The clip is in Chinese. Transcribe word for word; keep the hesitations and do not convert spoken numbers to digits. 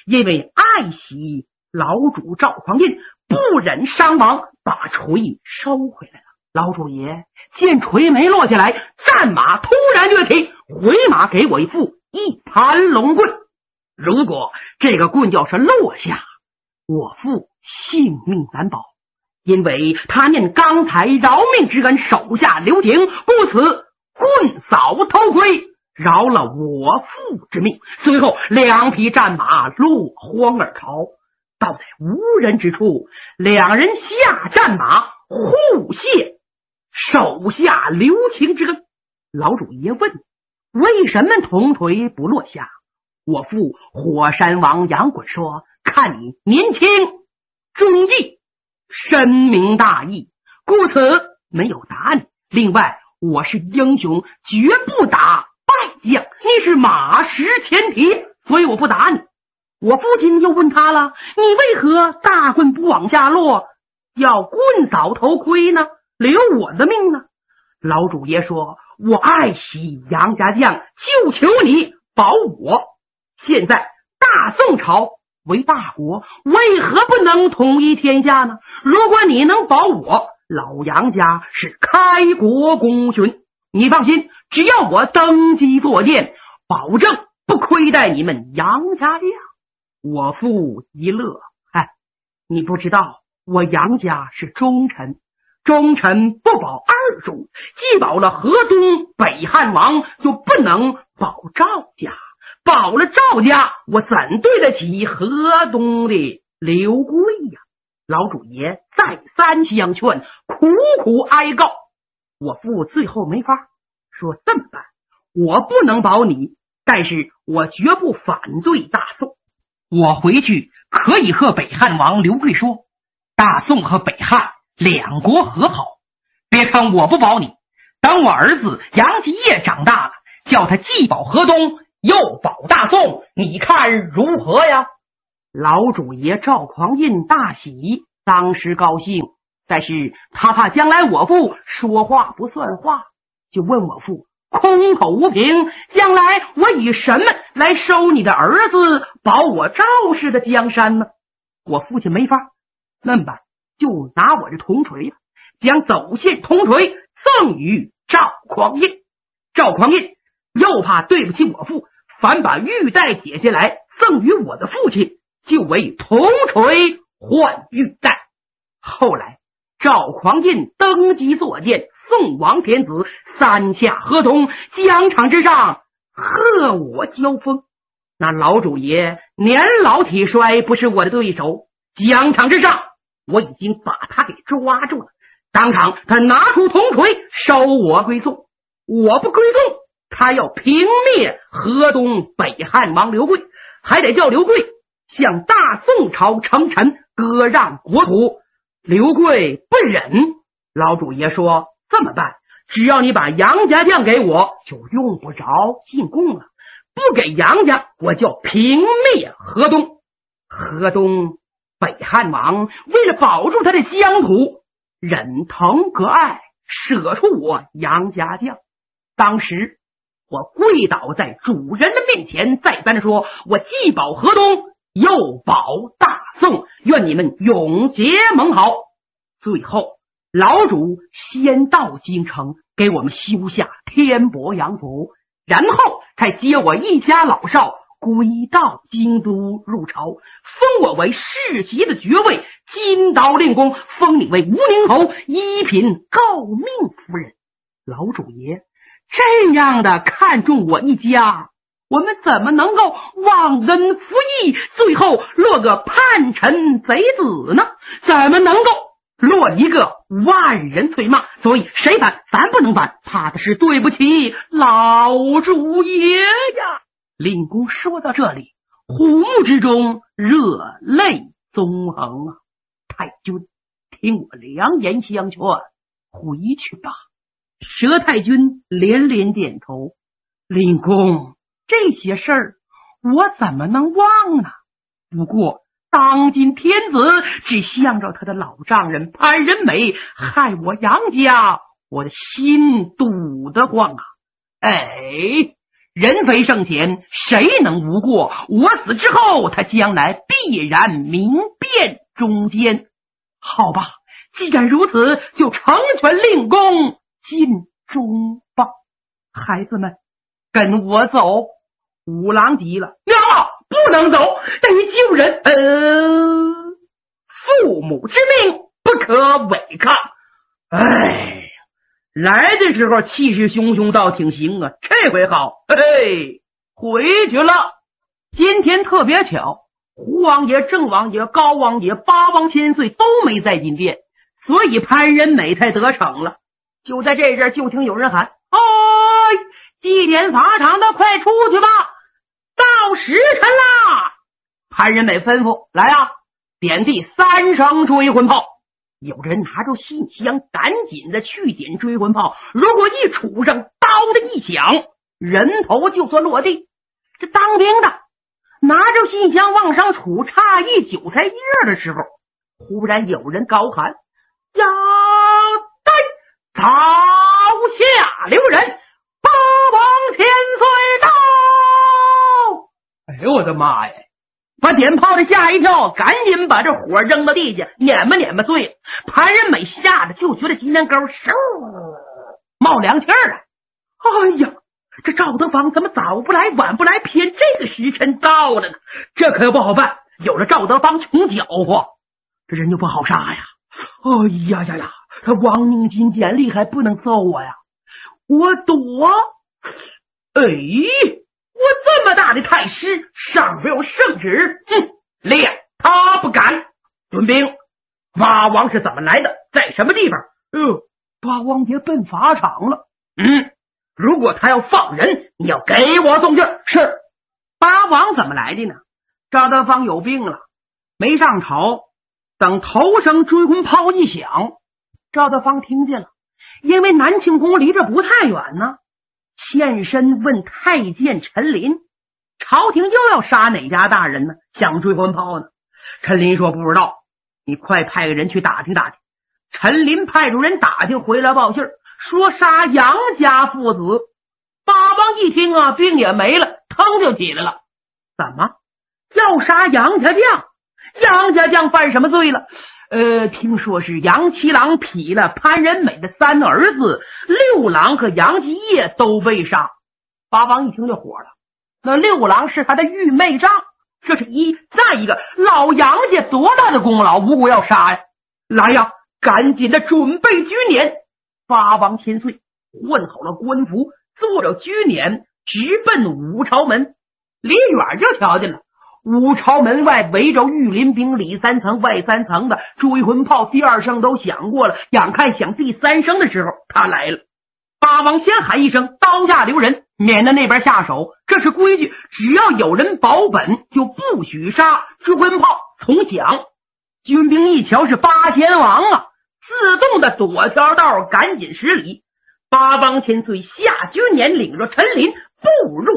因为爱惜老主赵匡胤，不忍伤亡，把锤收回来了。老主爷见锤没落下来，战马突然跃起，回马给我一副一盘龙棍。如果这个棍要是落下，我父性命难保，因为他念刚才饶命之恩，手下留情，故此棍扫头盔，饶了我父之命。随后两匹战马落荒而逃，到在无人之处，两人下战马互谢手下留情之恩。老主爷问，为什么铜锤不落下？我父火山王杨衮说，看你年轻忠义，深明大义，故此没有打你。另外我是英雄，绝不打败将，你是马识前蹄，所以我不打你。我父亲又问他了，你为何大棍不往下落，要棍扫头盔呢？留我的命呢？老主爷说，我爱惜杨家将，就求你保我。现在大宋朝为大国，为何不能统一天下呢？如果你能保我，老杨家是开国功勋。你放心，只要我登基作剑，保证不亏待你们杨家将。我父一乐，哎，你不知道，我杨家是忠臣，忠臣不保二主，既保了河东北汉王，就不能保赵家。保了赵家，我怎对得起河东的刘贵呀？老主爷再三相劝，苦苦哀告，我父最后没法，说这么办，我不能保你，但是我绝不反对大宋。我回去可以和北汉王刘贵说，大宋和北汉两国和好，别看我不保你，等我儿子杨继业长大了，叫他既保河东又保大宋，你看如何呀？老主爷赵匡胤大喜，当时高兴，但是他怕将来我父说话不算话，就问我父，空口无凭，将来我以什么来收你的儿子保我赵氏的江山呢？我父亲没法，那么办，就拿我这铜锤，将走线铜锤赠与赵匡胤。赵匡胤又怕对不起我父，反把玉带解下来赠与我的父亲，就为铜锤换玉带。后来赵匡胤登基作剑，宋王天子，三下河东，疆场之上和我交锋。那老主爷年老体衰，不是我的对手，疆场之上我已经把他给抓住了，当场他拿出铜锤收我归宋。我不归宋，他要平灭河东北汉王刘贵，还得叫刘贵向大宋朝称臣，割让国土。刘贵不忍，老主爷说，这么办，只要你把杨家将给我，就用不着进贡了，不给杨家，我就平灭河东。河东北汉王为了保住他的疆土，忍疼割爱，舍出我杨家将。当时我跪倒在主人的面前，再三的说，我既保河东又保大宋，愿你们永结盟好。最后老主先到京城，给我们修下天伯阳府，然后才接我一家老少归到京都入朝，封我为世袭的爵位，金刀令公，封你为吴宁侯，一品诰命夫人。老主爷这样的看重我一家，我们怎么能够忘恩负义，最后落个叛臣贼子呢？怎么能够落一个万人催骂？所以谁反咱不能反，怕的是对不起老主爷呀。令公说到这里，虎目之中热泪纵横啊！太君，听我良言相劝，回去吧。佘太君连连点头，令公，这些事儿我怎么能忘呢？不过当今天子只向着他的老丈人潘仁美，害我杨家，我的心堵得慌啊！哎， 人非圣贤，谁能无过？我死之后，他将来必然明辨忠奸。好吧，既然如此，就成全令公尽忠吧。孩子们，跟我走。五郎急了，娘啊，不能走，得救人。呃，父母之命不可违抗。哎，来的时候气势汹汹，倒挺行啊，这回好，嘿嘿，回去了。今天特别巧，胡王爷、郑王爷、高王爷、八王千岁都没在金殿，所以潘仁美才得逞了。就在这阵，就听有人喊：“哎，祭典法场的，快出去吧！到时辰啦！”潘仁美吩咐：“来啊，点第三声追魂炮。”有人拿着信箱，赶紧的去点追魂炮。如果一杵上，刀的一响，人头就算落地。这当兵的拿着信箱往上杵，差一韭菜叶的时候，忽然有人高喊：“呀呆，朝下留人，八王千岁到！”哎呦我的妈呀！把点炮的吓一跳，赶紧把这火扔到地下，碾吧碾吧碎了。潘仁美吓得就觉得鸡蛋糕嗖冒凉气儿了。哎呀，这赵德芳怎么早不来晚不来，偏这个时辰到了呢？这可不好办，有了赵德芳穷搅和，这人就不好杀呀。哎呀呀呀，他亡命金简历还不能揍我呀，我躲。哎，我这么大的太师，上没有圣旨，哼，练他不敢。遵兵，八王是怎么来的？在什么地方？呃，八王爷奔法场了。嗯，如果他要放人，你要给我送去。是。八王怎么来的呢？赵德芳有病了，没上朝。等头声追魂炮一响，赵德芳听见了，因为南庆宫离这不太远呢。现身问太监陈琳，朝廷又要杀哪家大人呢？想追魂炮呢？陈琳说不知道，你快派个人去打听打听。陈琳派出人打听回来报信，说杀杨家父子。八王一听啊，兵也没了，腾就起来了。怎么要杀杨家将？杨家将犯什么罪了？呃，听说是杨七郎劈了潘仁美的三儿子，六郎和杨继业都被杀。八王一听就火了，那六郎是他的御妹丈，这是一；再一个，老杨家多大的功劳，无故要杀呀？来呀，赶紧的准备军撵。八王千岁换好了官服，做了军撵，直奔武朝门。离远就瞧见了，武朝门外围着御林兵，里三层外三层的，追魂炮第二声都响过了，眼看响第三声的时候，他来了。八王先喊一声刀下留人，免得那边下手，这是规矩，只要有人保本就不许杀。追魂炮从响，军兵一瞧是八仙王啊，自动的躲条道，赶紧施礼。八王千岁下军撵，领着陈琳步入